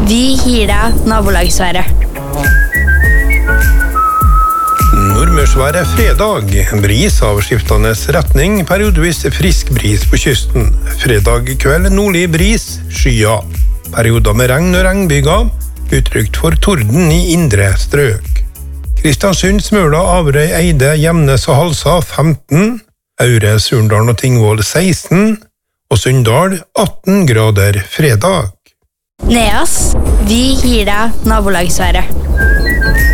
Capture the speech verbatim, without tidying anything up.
Vi gir deg nabolagsværet. Nordmørsværet fredag. Bris av skiftende retning, periodevis frisk bris på kysten. Fredag kveld nordlig bris, skya. Perioder med regn og regnbyger, utrygt for torden i indre strøk. Kristiansund, Smøla, Averøy, Eide, Gjemnes og Halsa femten, Aure, Surndalen og Tingvoll seksten, og Sunndal atten grader fredag. Neas, vi gir deg nabolagsværet.